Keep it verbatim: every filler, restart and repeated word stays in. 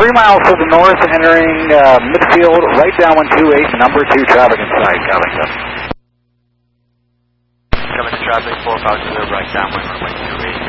three miles to the north, entering uh, midfield, right downwind two eight, number two traffic in sight, Covington. Coming to traffic, four five zero, right downwind, runway two eight.